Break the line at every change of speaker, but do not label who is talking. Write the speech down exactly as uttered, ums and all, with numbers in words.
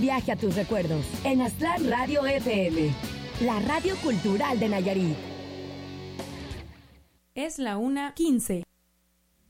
Viaje a tus recuerdos en Aztlán Radio F M, la radio cultural de Nayarit.
Es la una quince.